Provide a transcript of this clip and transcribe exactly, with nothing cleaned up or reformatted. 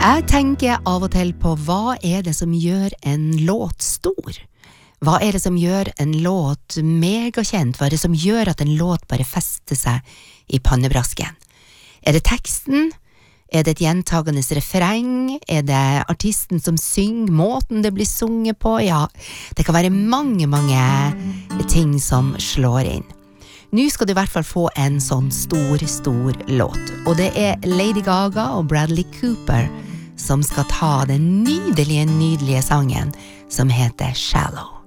Jeg tenker av og til på hva er det som gjør en låt stor? Hva er det som gjør en låt megakjent? Hva er det som gjør at en låt bare fester seg i pannebrasken? Er det teksten? Er det et gjentagende refreng? Er det artisten som synger? Måten det blir sunget på? Ja, det kan være mange, mange ting som slår inn. Nå skal du i hvert fall få en sånn stor, stor låt. Og det er Lady Gaga og Bradley Cooper som skal ta den nydelige, nydelige sangen som heter Shallow.